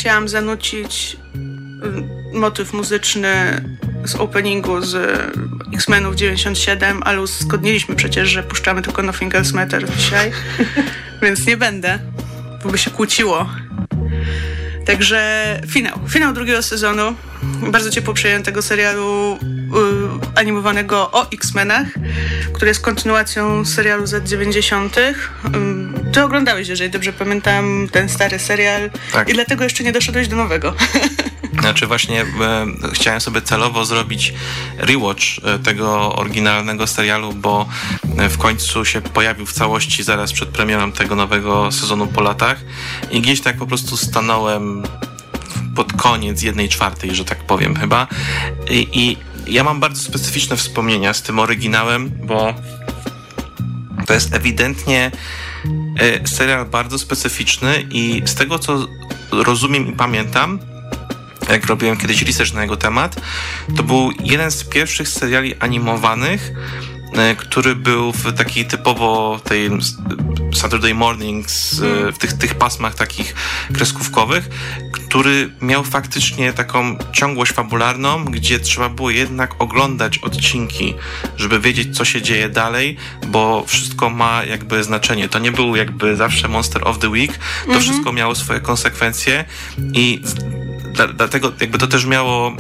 chciałam zanucić motyw muzyczny z openingu z X-Menów 97, ale uzgodniliśmy przecież, że puszczamy tylko Nothing Else Matters dzisiaj, więc nie będę, bo by się kłóciło. Także finał drugiego sezonu bardzo ciepło przyjętego serialu animowanego o X-Menach, który jest kontynuacją serialu z lat 90. Ty oglądałeś, jeżeli dobrze pamiętam, ten stary serial, tak. I dlatego jeszcze nie doszedłeś do nowego. Znaczy właśnie chciałem sobie celowo zrobić rewatch tego oryginalnego serialu, bo w końcu się pojawił w całości zaraz przed premierą tego nowego sezonu po latach i gdzieś tak po prostu stanąłem pod koniec 1/4, że tak powiem chyba. I ja mam bardzo specyficzne wspomnienia z tym oryginałem, bo to jest ewidentnie serial bardzo specyficzny i z tego, co rozumiem i pamiętam, jak robiłem kiedyś research na jego temat, to był jeden z pierwszych seriali animowanych, który był w takiej typowo tej Saturday Mornings, w tych pasmach takich kreskówkowych, który miał faktycznie taką ciągłość fabularną, gdzie trzeba było jednak oglądać odcinki, żeby wiedzieć, co się dzieje dalej, bo wszystko ma jakby znaczenie. To nie był jakby zawsze Monster of the Week, to wszystko miało swoje konsekwencje i dlatego jakby to też miało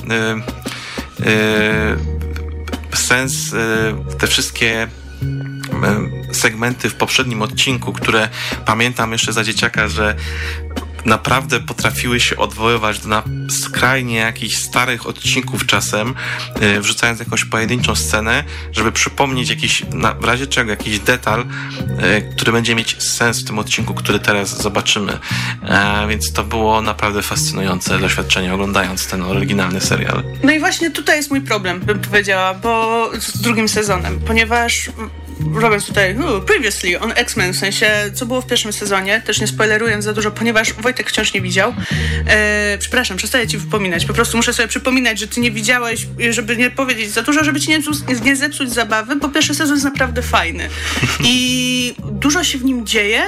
sens, te wszystkie segmenty w poprzednim odcinku, które pamiętam jeszcze za dzieciaka, że naprawdę potrafiły się odwoływać do skrajnie jakichś starych odcinków czasem, wrzucając jakąś pojedynczą scenę, żeby przypomnieć jakiś, w razie czego, jakiś detal, który będzie mieć sens w tym odcinku, który teraz zobaczymy. Więc to było naprawdę fascynujące doświadczenie, oglądając ten oryginalny serial. No i właśnie tutaj jest mój problem, bym powiedziała, bo z drugim sezonem, ponieważ robiąc tutaj previously on X-Men, w sensie co było w pierwszym sezonie, też nie spoilerując za dużo, ponieważ Wojtek wciąż nie widział. Przepraszam, przestaję ci wypominać, po prostu muszę sobie przypominać, że ty nie widziałeś, żeby nie powiedzieć za dużo, żeby ci nie zepsuć zabawy, bo pierwszy sezon jest naprawdę fajny i dużo się w nim dzieje,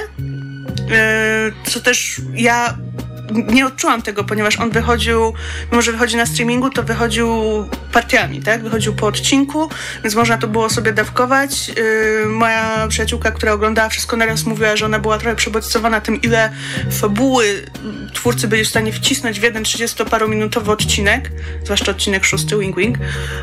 co też ja nie odczułam tego, ponieważ on wychodził, mimo że wychodzi na streamingu, to wychodził partiami, tak? Wychodził po odcinku, więc można to było sobie dawkować. Moja przyjaciółka, która oglądała wszystko naraz, mówiła, że ona była trochę przebodźcowana tym, ile fabuły twórcy byli w stanie wcisnąć w jeden 30-parominutowy odcinek, zwłaszcza odcinek 6, wing wing.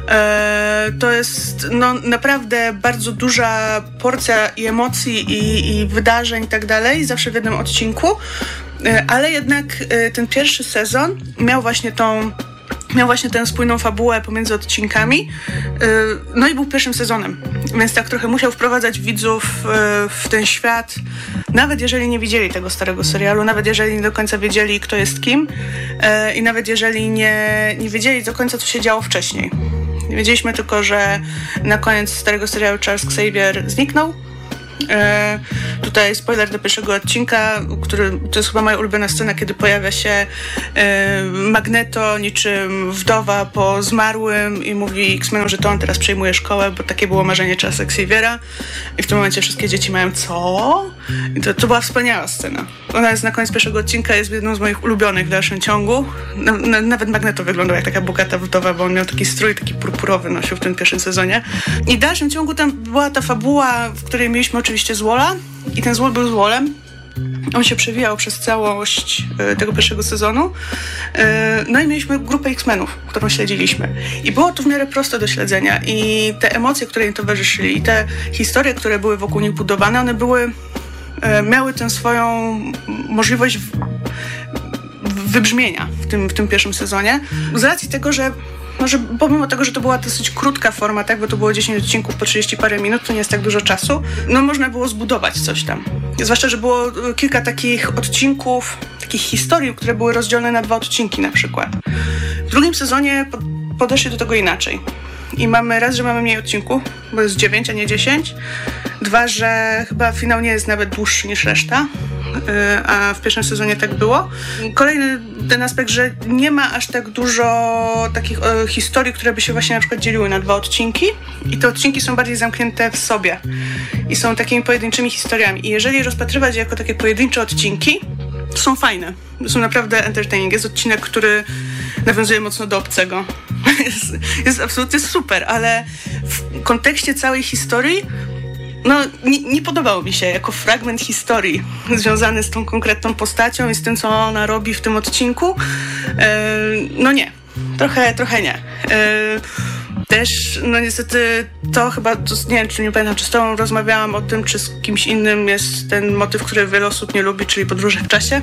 To jest naprawdę bardzo duża porcja i emocji i wydarzeń i tak dalej, zawsze w jednym odcinku. Ale jednak ten pierwszy sezon miał właśnie tę spójną fabułę pomiędzy odcinkami, no i był pierwszym sezonem, więc tak trochę musiał wprowadzać widzów w ten świat, nawet jeżeli nie widzieli tego starego serialu, nawet jeżeli nie do końca wiedzieli, kto jest kim, i nawet jeżeli nie wiedzieli do końca, co się działo wcześniej. Wiedzieliśmy tylko, że na koniec starego serialu Charles Xavier zniknął. Tutaj spoiler do pierwszego odcinka, to jest chyba moja ulubiona scena, kiedy pojawia się Magneto niczym wdowa po zmarłym i mówi X-Menom, że to on teraz przejmuje szkołę, bo takie było marzenie Charlesa Xaviera i w tym momencie wszystkie dzieci mają co? I to była wspaniała scena. Ona jest na koniec pierwszego odcinka, jest jedną z moich ulubionych w dalszym ciągu. Nawet Magneto wyglądał jak taka bogata wdowa, bo on miał taki strój, taki purpurowy nosił w tym pierwszym sezonie. I w dalszym ciągu tam była ta fabuła, w której mieliśmy oczywiście Zwola i ten Zwol był Zwolem. On się przewijał przez całość tego pierwszego sezonu. No i mieliśmy grupę X-Menów, którą śledziliśmy. I było to w miarę proste do śledzenia. I te emocje, które im towarzyszyli, i te historie, które były wokół nich budowane, one miały tę swoją możliwość wybrzmienia w tym pierwszym sezonie. Z racji tego, że pomimo tego, że to była dosyć krótka forma, tak, bo to było 10 odcinków po 30 parę minut, to nie jest tak dużo czasu, można było zbudować coś tam. Zwłaszcza, że było kilka takich odcinków, takich historii, które były rozdzielone na 2 odcinki na przykład. W drugim sezonie podeszli do tego inaczej. I że mamy mniej odcinków, bo jest 9, a nie 10. 2, że chyba finał nie jest nawet dłuższy niż reszta, a w pierwszym sezonie tak było. Kolejny ten aspekt, że nie ma aż tak dużo takich historii, które by się właśnie na przykład dzieliły na 2 odcinki i te odcinki są bardziej zamknięte w sobie i są takimi pojedynczymi historiami. I jeżeli rozpatrywać je jako takie pojedyncze odcinki, są fajne. Są naprawdę entertaining. Jest odcinek, który nawiązuje mocno do Obcego. Jest absolutnie super, ale w kontekście całej historii nie podobało mi się jako fragment historii związany z tą konkretną postacią i z tym, co ona robi w tym odcinku. Nie. Trochę nie. Też, niestety, to chyba, nie wiem, czy nie pamiętam, czy z tobą rozmawiałam o tym, czy z kimś innym jest ten motyw, który wiele osób nie lubi, czyli podróże w czasie.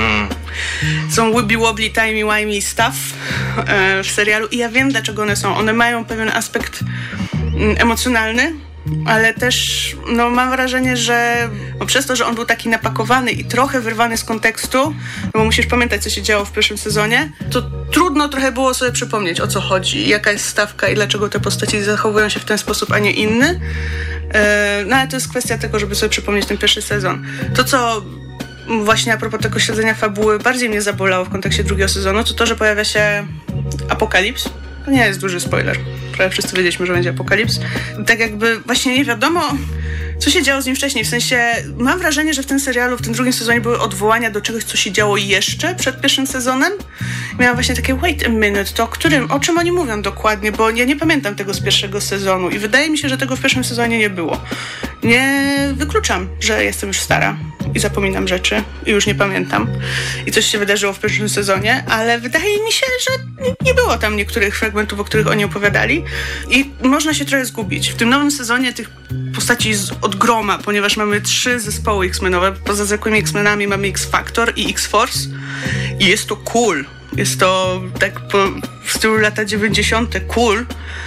Są wibbly-wobbly, timey-wimey stuff w serialu i ja wiem, dlaczego one są. One mają pewien aspekt emocjonalny, ale też mam wrażenie, że przez to, że on był taki napakowany i trochę wyrwany z kontekstu, bo musisz pamiętać, co się działo w pierwszym sezonie, to trudno trochę było sobie przypomnieć, o co chodzi, jaka jest stawka i dlaczego te postaci zachowują się w ten sposób, a nie inny. Ale to jest kwestia tego, żeby sobie przypomnieć ten pierwszy sezon. To, co właśnie a propos tego śledzenia fabuły bardziej mnie zabolało w kontekście drugiego sezonu, to, że pojawia się Apokalips. To nie jest duży spoiler. Prawie wszyscy wiedzieliśmy, że będzie Apokalips. Tak jakby właśnie nie wiadomo, co się działo z nim wcześniej. W sensie mam wrażenie, że w tym serialu, w tym drugim sezonie były odwołania do czegoś, co się działo jeszcze przed pierwszym sezonem. Miałam właśnie takie wait a minute, to o czym oni mówią dokładnie, bo ja nie pamiętam tego z pierwszego sezonu i wydaje mi się, że tego w pierwszym sezonie nie było. Nie wykluczam, że jestem już stara i zapominam rzeczy i już nie pamiętam i coś się wydarzyło w pierwszym sezonie, ale wydaje mi się, że nie było tam niektórych fragmentów, o których oni opowiadali i można się trochę zgubić. W tym nowym sezonie tych postaci od groma, ponieważ mamy 3 zespoły X-Menowe. Poza zwykłymi X-Menami mamy X-Factor i X-Force i jest to cool. Jest to tak w stylu lata 90. cool,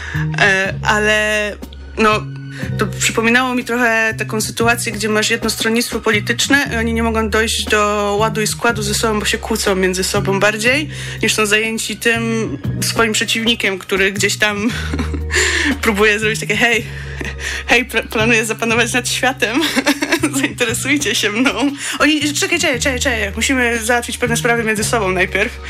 ale to przypominało mi trochę taką sytuację, gdzie masz jedno stronnictwo polityczne i oni nie mogą dojść do ładu i składu ze sobą, bo się kłócą między sobą bardziej, niż są zajęci tym swoim przeciwnikiem, który gdzieś tam próbuje zrobić takie hej, planuję zapanować nad światem, zainteresujcie się mną. Oni, czekaj, musimy załatwić pewne sprawy między sobą najpierw.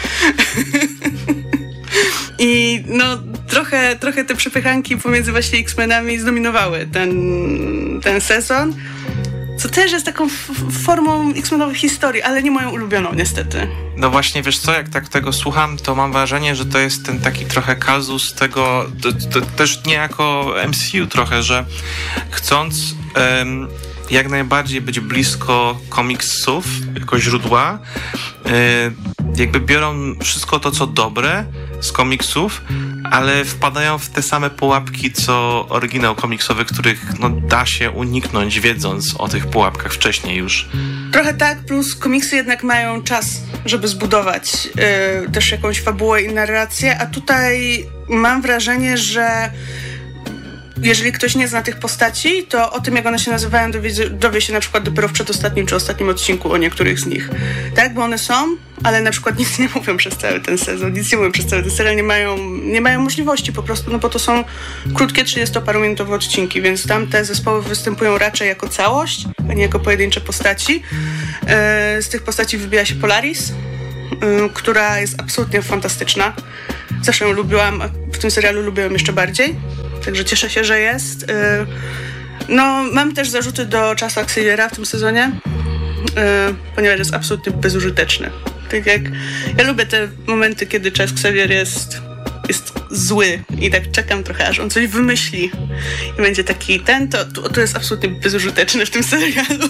I trochę te przepychanki pomiędzy właśnie X-Menami zdominowały ten sezon, co też jest taką formą X-Menowych historii, ale nie moją ulubioną niestety. No właśnie, wiesz co, jak tak tego słucham, to mam wrażenie, że to jest ten taki trochę kazus tego, to też niejako MCU trochę, że chcąc jak najbardziej być blisko komiksów jako źródła, jakby biorą wszystko to, co dobre z komiksów, ale wpadają w te same pułapki, co oryginał komiksowy, których da się uniknąć, wiedząc o tych pułapkach wcześniej już. Trochę tak, plus komiksy jednak mają czas, żeby zbudować też jakąś fabułę i narrację, a tutaj mam wrażenie, że jeżeli ktoś nie zna tych postaci, to o tym, jak one się nazywają, dowie się na przykład dopiero w przedostatnim czy ostatnim odcinku o niektórych z nich. Tak, bo one są, ale na przykład nic nie mówią przez cały ten sezon, nic nie mówią przez cały ten serial, nie mają możliwości po prostu, bo to są krótkie 30-parominutowe odcinki, więc tam te zespoły występują raczej jako całość, a nie jako pojedyncze postaci. Z tych postaci wybija się Polaris, która jest absolutnie fantastyczna. Zawsze ją lubiłam, a w tym serialu lubię ją jeszcze bardziej. Także cieszę się, że jest. Mam też zarzuty do Charlesa Xaviera w tym sezonie, ponieważ jest absolutnie bezużyteczny. Tak jak ja lubię te momenty, kiedy Charles Xavier jest zły i tak czekam trochę, aż on coś wymyśli i będzie taki to jest absolutnie bezużyteczne w tym serialu.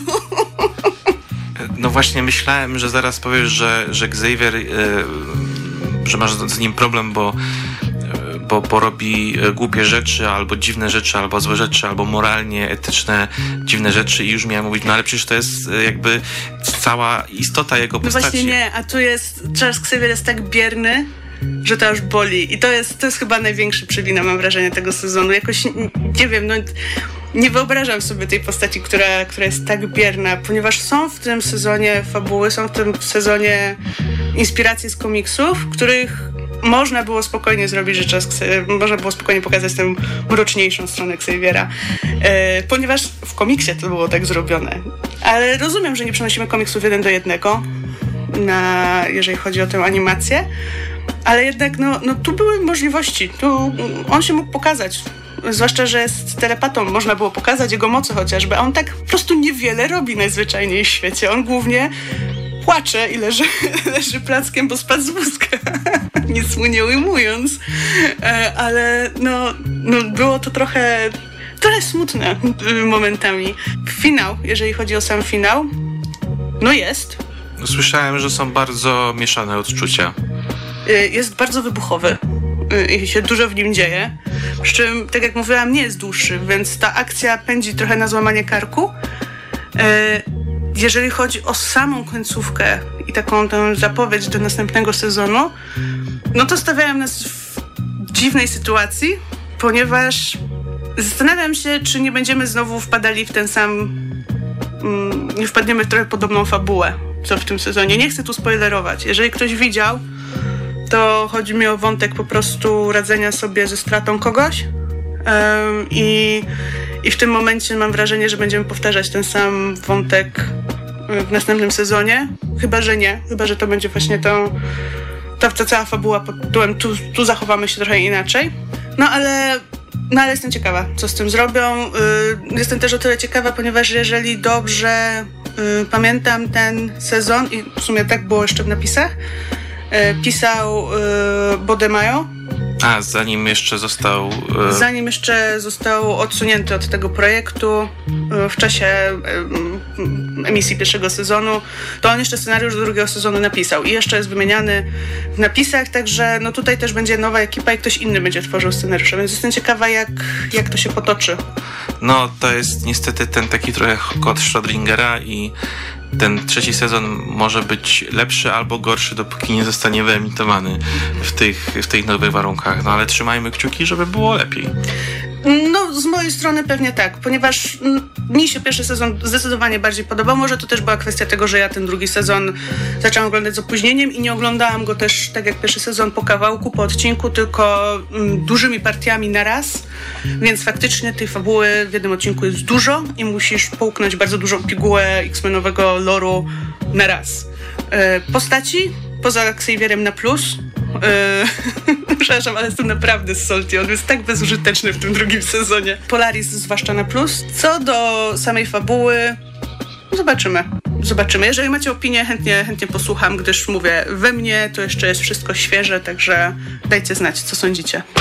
No właśnie myślałem, że zaraz powiesz, że Xavier, że masz z nim problem, bo robi głupie rzeczy, albo dziwne rzeczy, albo złe rzeczy, albo moralnie, etyczne, dziwne rzeczy i już miałem mówić, ale przecież to jest jakby cała istota jego postaci. No właśnie nie, a tu jest, Charles Xavier jest tak bierny, że to aż boli i to jest chyba największy przewina, mam wrażenie, tego sezonu. Jakoś, nie wiem, nie wyobrażam sobie tej postaci, która jest tak bierna, ponieważ są w tym sezonie fabuły, są w tym sezonie inspiracje z komiksów, których można było spokojnie zrobić, że można było spokojnie pokazać tę mroczniejszą stronę Xaviera, ponieważ w komiksie to było tak zrobione. Ale rozumiem, że nie przenosimy komiksów 1:1, jeżeli chodzi o tę animację, ale jednak tu były możliwości, tu on się mógł pokazać. Zwłaszcza, że jest telepatą, można było pokazać jego moce chociażby, a on tak po prostu niewiele robi najzwyczajniej w świecie. On głównie płacze i leży plackiem, bo spadł z wózka. Nic mu nie ujmując. Ale no było to trochę smutne momentami. Finał, jeżeli chodzi o sam finał, no jest. Słyszałem, że są bardzo mieszane odczucia. Jest bardzo wybuchowy i się dużo w nim dzieje. Przy czym, tak jak mówiłam, nie jest dłuższy, więc ta akcja pędzi trochę na złamanie karku. Jeżeli chodzi o samą końcówkę i taką tę zapowiedź do następnego sezonu, no to stawiałem nas w dziwnej sytuacji, ponieważ zastanawiam się, czy nie będziemy znowu wpadali w ten sam... nie wpadniemy w trochę podobną fabułę, co w tym sezonie. Nie chcę tu spoilerować. Jeżeli ktoś widział, to chodzi mi o wątek po prostu radzenia sobie ze stratą kogoś. I w tym momencie mam wrażenie, że będziemy powtarzać ten sam wątek w następnym sezonie. Chyba, że nie. Chyba, że to będzie właśnie ta cała fabuła pod tytułem tu zachowamy się trochę inaczej. No ale jestem ciekawa, co z tym zrobią. Jestem też o tyle ciekawa, ponieważ jeżeli dobrze pamiętam ten sezon, i w sumie tak było jeszcze w napisach, pisał Bodemajo. Zanim jeszcze został odsunięty od tego projektu w czasie emisji pierwszego sezonu, to on jeszcze scenariusz do drugiego sezonu napisał i jeszcze jest wymieniany w napisach, także no tutaj też będzie nowa ekipa i ktoś inny będzie tworzył scenariusze, więc jestem ciekawa, jak to się potoczy. No, to jest niestety ten taki trochę kot Schrödingera i ten trzeci sezon może być lepszy albo gorszy, dopóki nie zostanie wyemitowany w tych nowych warunkach. No ale trzymajmy kciuki, żeby było lepiej. No, z mojej strony pewnie tak, ponieważ mi się pierwszy sezon zdecydowanie bardziej podobał. Może to też była kwestia tego, że ja ten drugi sezon zaczęłam oglądać z opóźnieniem i nie oglądałam go też tak jak pierwszy sezon po kawałku, po odcinku, tylko dużymi partiami na raz. Więc faktycznie tej fabuły w jednym odcinku jest dużo i musisz połknąć bardzo dużą pigułę X-Menowego loru na raz. Postaci, poza Xavierem na plus, przepraszam, ale jestem naprawdę salty. On jest tak bezużyteczny w tym drugim sezonie. Polaris zwłaszcza na plus. Co do samej fabuły, zobaczymy. Jeżeli macie opinię, chętnie posłucham, gdyż mówię, we mnie to jeszcze jest wszystko świeże, także dajcie znać, co sądzicie.